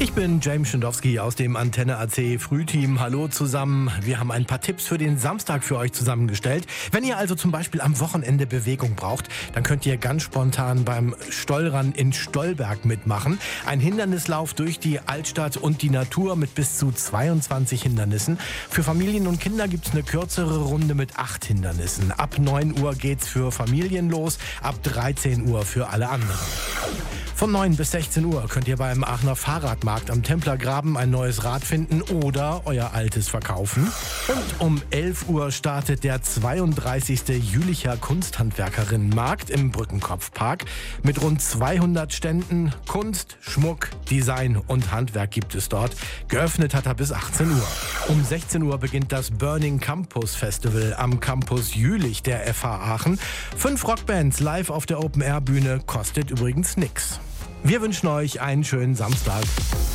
Ich bin James Schindowski aus dem Antenne AC Frühteam. Hallo zusammen. Wir haben ein paar Tipps für den Samstag für euch zusammengestellt. Wenn ihr also zum Beispiel am Wochenende Bewegung braucht, dann könnt ihr ganz spontan beim Stollrun in Stollberg mitmachen. Ein Hindernislauf durch die Altstadt und die Natur mit bis zu 22 Hindernissen. Für Familien und Kinder gibt es eine kürzere Runde mit 8 Hindernissen. Ab 9 Uhr geht's für Familien los, ab 13 Uhr für alle anderen. Von 9 bis 16 Uhr könnt ihr beim Aachener Fahrradmarkt am Templergraben ein neues Rad finden oder euer altes verkaufen. Und um 11 Uhr startet der 32. Jülicher Kunsthandwerkerinnenmarkt im Brückenkopfpark. Mit rund 200 Ständen. Kunst, Schmuck, Design und Handwerk gibt es dort. Geöffnet hat er bis 18 Uhr. Um 16 Uhr beginnt das Burning Campus Festival am Campus Jülich der FH Aachen. 5 Rockbands live auf der Open-Air-Bühne, kostet übrigens nix. Wir wünschen euch einen schönen Samstag.